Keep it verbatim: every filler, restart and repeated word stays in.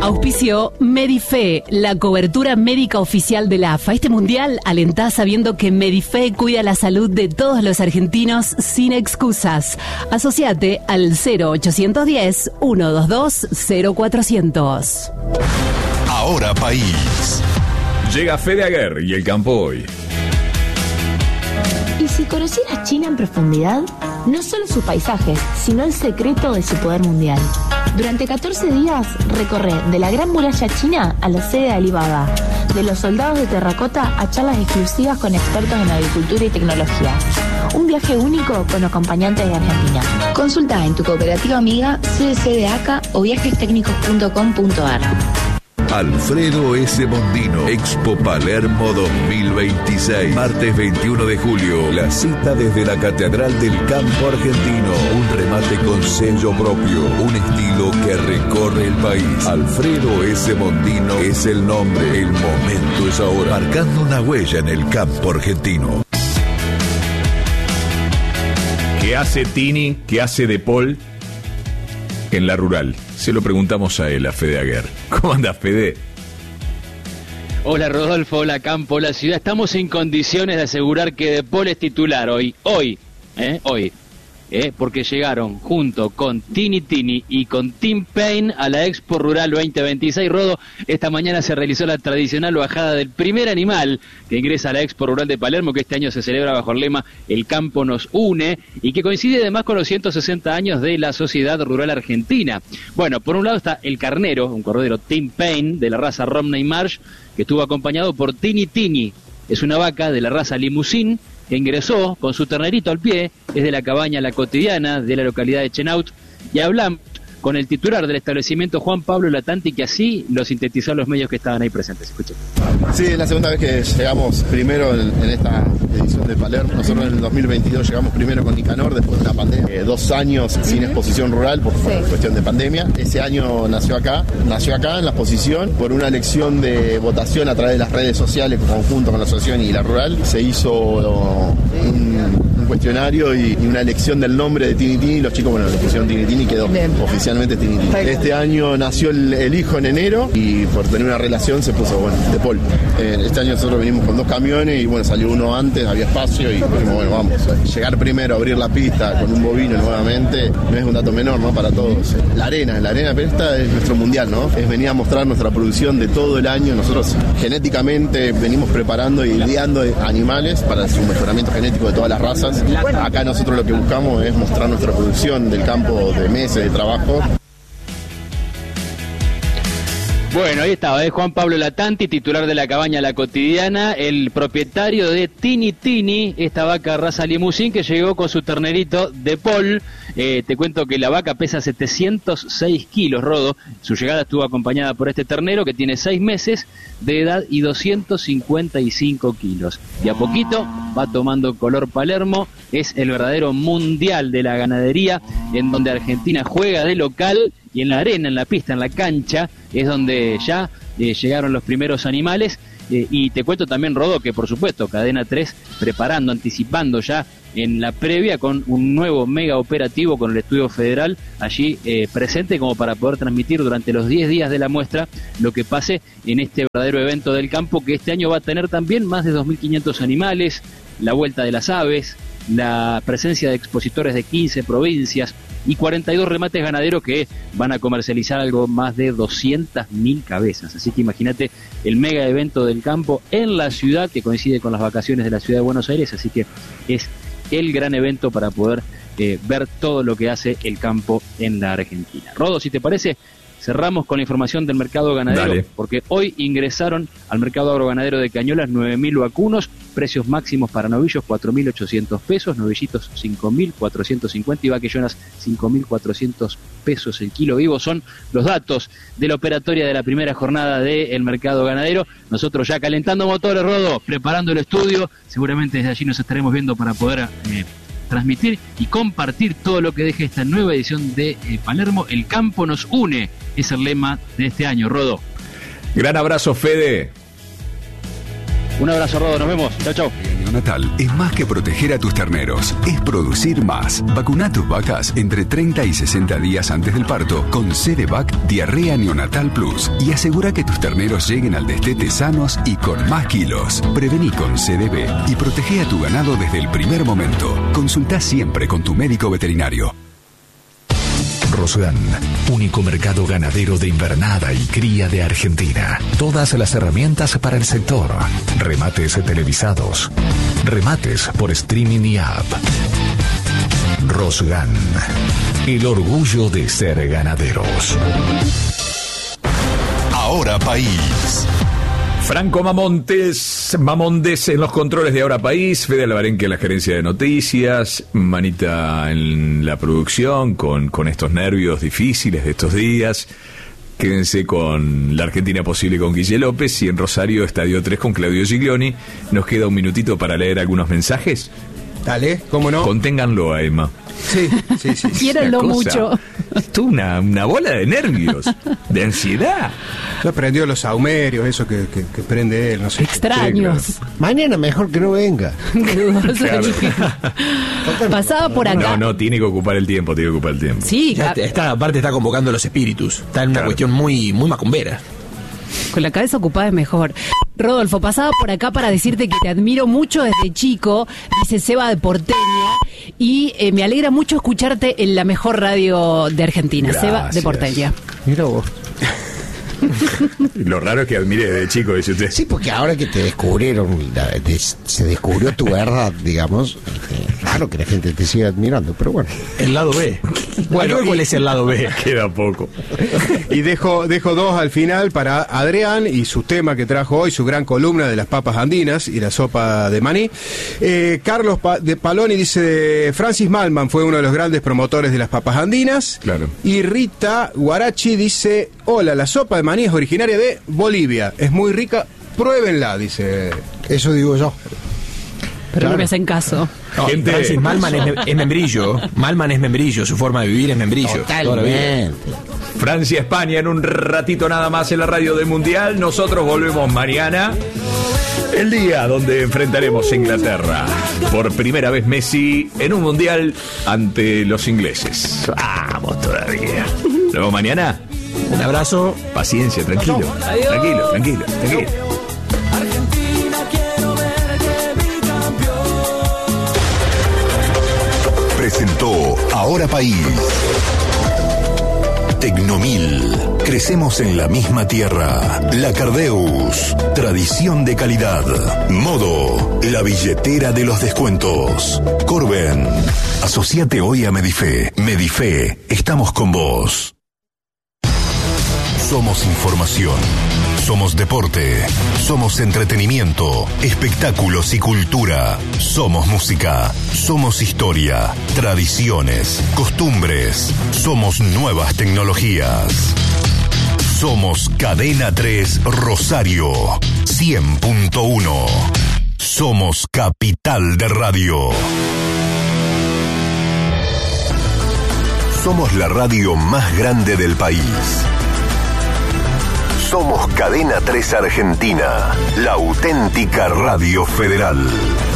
Auspicio Medife, la cobertura médica oficial de la A F A. Este mundial alentá sabiendo que Medife cuida la salud de todos los argentinos sin excusas. Asociate al cero ochocientos diez, ciento veintidós, cero cuatrocientos. Ahora País. Llega Fede Aguer y el campo hoy. ¿Y si conocieras China en profundidad? No solo sus paisajes, sino el secreto de su poder mundial. Durante catorce días recorre de la Gran Muralla China a la sede de Alibaba, de los soldados de terracota a charlas exclusivas con expertos en agricultura y tecnología. Un viaje único con acompañantes de Argentina. Consulta en tu cooperativa amiga C D C de A C A o viajes técnicos punto com punto a r. Alfredo S. Mondino, Expo Palermo dos mil veintiséis, martes veintiuno de julio, la cita desde la Catedral del Campo Argentino, un remate con sello propio, un estilo que recorre el país. Alfredo S. Mondino es el nombre, el momento es ahora, marcando una huella en el campo argentino. ¿Qué hace Tini? ¿Qué hace De Paul en la rural? Se lo preguntamos a él, a Fede Aguer. ¿Cómo anda, Fede? Hola, Rodolfo, hola, Campo, hola, Ciudad. Estamos en condiciones de asegurar que De Paul es titular hoy, hoy, eh, hoy. Eh, porque llegaron junto con Tini Tini y con Tim Payne a la Expo Rural veinte veintiséis. Rodo, esta mañana se realizó la tradicional bajada del primer animal que ingresa a la Expo Rural de Palermo, que este año se celebra bajo el lema El campo nos une, y que coincide además con los ciento sesenta años de la Sociedad Rural Argentina. Bueno, por un lado está el carnero, un cordero Tim Payne de la raza Romney Marsh, que estuvo acompañado por Tini Tini. Es una vaca de la raza Limousin, que ingresó con su ternerito al pie, es de la cabaña La Cotidiana, de la localidad de Chenaut, y hablamos con el titular del establecimiento, Juan Pablo Latanti, que así lo sintetizó a los medios que estaban ahí presentes. Escuchen. Sí, es la segunda vez que llegamos primero en, en esta edición de Palermo. Nosotros en el dos mil veintidós llegamos primero con Nicanor, después de la pandemia. Eh, dos años uh-huh. sin exposición rural por sí. cuestión de pandemia. Ese año nació acá, nació acá en la exposición por una elección de votación a través de las redes sociales, conjunto con la asociación y la rural. Se hizo uh, un, un cuestionario y, y una elección del nombre de Tini Tini. Los chicos, bueno, le pusieron Tini Tini y quedó Bien. oficialmente Tini Tini. Este año nació el, el hijo en enero y por tener una relación se puso, bueno, De Paul. Eh, este año nosotros venimos con dos camiones y bueno, salió uno antes, había espacio y dijimos, bueno, vamos. Llegar primero, abrir la pista con un bovino nuevamente, no es un dato menor, ¿no? Para todos. La arena, la arena, pero esta es nuestro mundial, ¿no? Es venir a mostrar nuestra producción de todo el año. Nosotros genéticamente venimos preparando y ideando animales para su mejoramiento genético de todas las razas. Acá nosotros lo que buscamos es mostrar nuestra producción del campo de meses de trabajo. Bueno, ahí estaba, ¿eh? Juan Pablo Latanti, titular de la cabaña La Cotidiana, el propietario de Tini Tini, esta vaca raza Limousin que llegó con su ternerito De Paul. Eh, te cuento que la vaca pesa setecientos seis kilos, Rodo. Su llegada estuvo acompañada por este ternero que tiene seis meses de edad y doscientos cincuenta y cinco kilos. Y a poquito va tomando color Palermo, es el verdadero mundial de la ganadería, en donde Argentina juega de local. Y en la arena, en la pista, en la cancha, es donde ya eh, llegaron los primeros animales. Eh, y te cuento también, Rodó, que por supuesto, Cadena tres preparando, anticipando ya en la previa con un nuevo mega operativo con el Estudio Federal allí eh, presente como para poder transmitir durante los diez días de la muestra lo que pase en este verdadero evento del campo, que este año va a tener también más de dos mil quinientos animales, la vuelta de las aves, la presencia de expositores de quince provincias y cuarenta y dos remates ganaderos que van a comercializar algo más de doscientas mil cabezas. Así que imagínate el mega evento del campo en la ciudad, que coincide con las vacaciones de la ciudad de Buenos Aires, así que es el gran evento para poder eh, ver todo lo que hace el campo en la Argentina. Rodo, si te parece, cerramos con la información del mercado ganadero. Dale. Porque hoy ingresaron al mercado agroganadero de Cañuelas nueve mil vacunos, precios máximos para novillos cuatro mil ochocientos pesos, novillitos cinco mil cuatrocientos cincuenta y vaquillonas cinco mil cuatrocientos pesos el kilo vivo. Son los datos de la operatoria de la primera jornada del mercado ganadero. Nosotros ya calentando motores, Rodo, preparando el estudio, seguramente desde allí nos estaremos viendo para poder eh, transmitir y compartir todo lo que deje esta nueva edición de eh, Palermo. El campo nos une, es el lema de este año, Rodo. Gran abrazo, Fede. Un abrazo, Rodo, nos vemos. Chau, chau. neonatal es más que proteger a tus terneros, es producir más. Vacuna a tus vacas entre treinta y sesenta días antes del parto con C-D-Vac Diarrea Neonatal Plus y asegura que tus terneros lleguen al destete sanos y con más kilos. Prevení con C D B y protege a tu ganado desde el primer momento. Consulta siempre con tu médico veterinario. Rosgan, único mercado ganadero de invernada y cría de Argentina. Todas las herramientas para el sector. Remates televisados. Remates por streaming y app. Rosgan, el orgullo de ser ganaderos. Ahora País. Franco Mamontes, Mamondes en los controles de Ahora País, Fede Alvarenque en la gerencia de noticias, Manita en la producción, con, con estos nervios difíciles de estos días. Quédense con La Argentina Posible con Guille López y en Rosario Estadio tres con Claudio Giglioni. Nos queda un minutito para leer algunos mensajes. Dale, ¿cómo no? Conténganlo a Emma. Sí, sí, sí. Quiéranlo mucho. Esto es una, una bola de nervios, de ansiedad. Ya prendió los saumerios, eso que, que, que prende él, no sé. Extraños. Sí, claro. Mañana mejor que no venga. Claro. Pasaba por acá. No, no, tiene que ocupar el tiempo, tiene que ocupar el tiempo. Sí, ya está, aparte está convocando los espíritus. Está en una claro. cuestión muy, muy macumbera. Con la cabeza ocupada es mejor. Rodolfo, pasaba por acá para decirte que te admiro mucho desde chico, dice Seba de Porteña, y eh, me alegra mucho escucharte en la mejor radio de Argentina. Gracias. Seba de Porteña. Mira vos. Lo raro es que admire desde chico, dice usted. Sí, porque ahora que te descubrieron, la, de, se descubrió tu verdad, digamos, eh, claro que la gente te sigue admirando, pero bueno. El lado B. Bueno, ¿cuál es el lado B? Queda poco. Y dejo, dejo dos al final para Adrián y su tema que trajo hoy, su gran columna de las papas andinas y la sopa de maní. Eh, Carlos pa de Paloni dice, Francis Malman fue uno de los grandes promotores de las papas andinas. Claro. Y Rita Guarachi dice, hola, la sopa de maní es originaria de Bolivia, es muy rica, pruébenla, dice. Eso digo yo. Pero claro. No me hacen caso. No, Gente... Francis Malman es, es membrillo. Malman es membrillo, su forma de vivir es membrillo. Totalmente. Francia, España, en un ratito nada más en la radio del Mundial. Nosotros volvemos mañana, el día donde enfrentaremos a Inglaterra. Por primera vez Messi en un Mundial ante los ingleses. Vamos todavía. Nos vemos mañana. Un abrazo. Paciencia, tranquilo. Adiós. Tranquilo, tranquilo, tranquilo. Argentina, quiero ver que bicampeón. Presentó Ahora País. Tecnomil. Crecemos en la misma tierra. La Cardeus. Tradición de calidad. Modo. La billetera de los descuentos. Corben. Asociate hoy a Medife. Medife. Estamos con vos. Somos información. Somos deporte. Somos entretenimiento, espectáculos y cultura. Somos música. Somos historia, tradiciones, costumbres. Somos nuevas tecnologías. Somos Cadena tres Rosario, cien punto uno. Somos Capital de Radio. Somos la radio más grande del país. Somos Cadena tres Argentina, la auténtica radio federal.